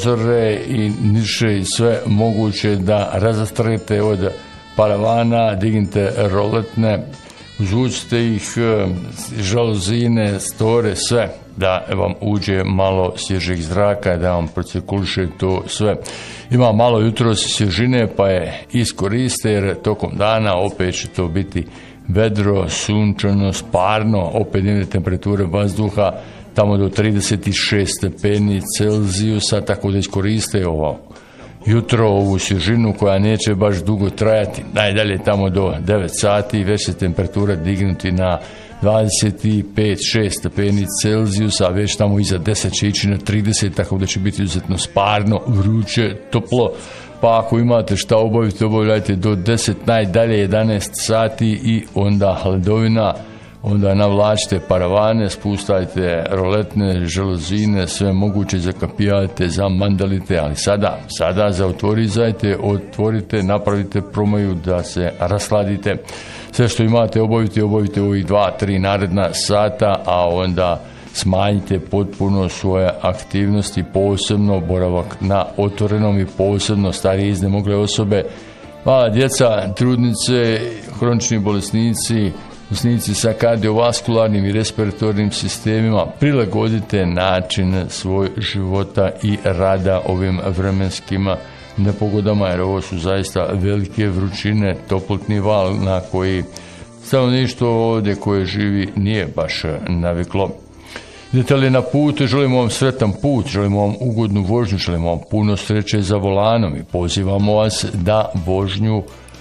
prozore i niše i sve moguće da razastrete od paravana, dignite roletne, uzvucite ih, žaluzine, store, sve, da vam uđe malo svježeg zraka, da vam procirkuliše to sve. Ima malo jutros svježine, pa je iskoriste, jer tokom dana opet će to biti vedro, sunčano, sparno, opet jedne temperature vazduha tamo do 36 stepeni Celzijusa, tako da iskoriste ovo jutro, ovu svježinu koja neće baš dugo trajati. Najdalje tamo do 9 sati već se temperatura dignuti na 25-6 stepeni Celzijusa, već tamo iza 10 će ići na 30, tako da će biti izuzetno sparno, vruće, toplo. Pa ako imate šta obaviti, obavljajte do 10, najdalje 11 sati i onda hladovina, onda navlačite paravane, spustajte roletne, želozine, sve moguće, zakapijate, zamandalite, ali sada otvorite, napravite promaju da se rasladite. Sve što imate obavite ovih 2-3 naredna sata, a onda smanjite potpuno svoje aktivnosti, posebno boravak na otvorenom i posebno starije iznemogle osobe, mala djeca, trudnice, hronični bolesnici, bolesnici sa kardiovaskularnim i respiratornim sistemima. Prilagodite način svoj života i rada ovim vremenskim nepogodama, jer ovo su zaista velike vrućine, toplotni val na koji stanovništvo ovdje koje živi nije baš naviklo. Idete li na put, želimo vam sretan put, želimo vam ugodnu vožnju, želimo vam puno sreće za volanom i pozivamo vas da vožnju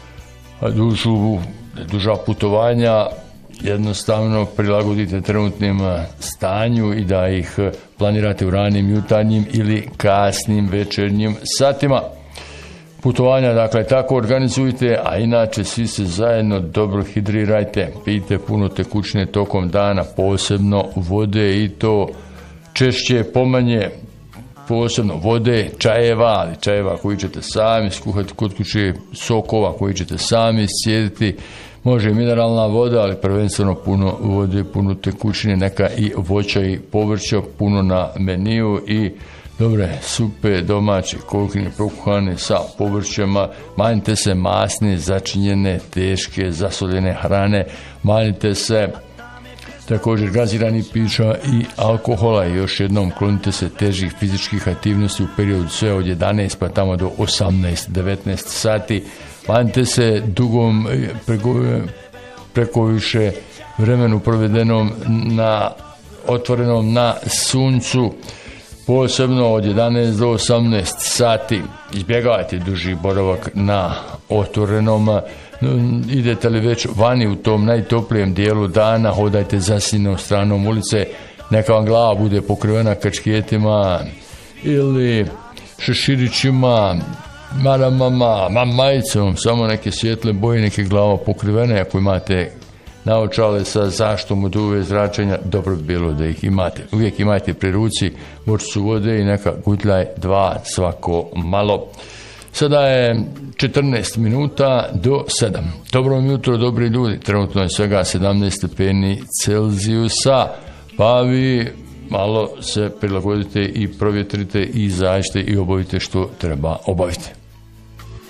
duža putovanja jednostavno prilagodite trenutnim stanju i da ih planirate u ranim jutarnjim ili kasnim večernjim satima. Putovanja, dakle, tako organizujte, a inače svi se zajedno dobro hidrirajte, pijte puno tekućine tokom dana, posebno vode i to češće, pomanje, posebno vode, čajeva koji ćete sami skuhati kod kuće, sokova koji ćete sami sjediti, može mineralna voda, ali prvenstveno puno vode, puno tekućine, neka i voća i povrća, puno na meniju i dobre supe domaće, kolikine prokuhane sa povrćama, manjite se masne, začinjene, teške, zasoljene hrane, manjite se također gaziranih pića i alkohola i još jednom klonite se težih fizičkih aktivnosti u periodu sve od 11 pa tamo do 18-19 sati, manjite se dugom preko više vremenu provedenom na otvorenom na suncu, posebno od 11 do 18 sati. Izbjegavajte duži boravak na otvorenom. Idete li već vani u tom najtoplijem dijelu dana, hodajte zasilnom stranom ulice, neka vam glava bude pokrivena kačketima ili šeširićima, maramama, majicom, samo neke svjetle boje, neke glava pokrivene. Ako imate naočale sa zaštom od UV zračenja, dobro bi bilo da ih imate. Uvijek imajte pri ruci bočicu vode i neka gutljaj 2 svako malo. Sada je 14 minuta do 7. Dobro vam jutro, dobri ljudi. Trenutno je svega 17 stepeni Celzijusa, pa vi malo se prilagodite i provjetrite i izađite i obavite što treba obaviti.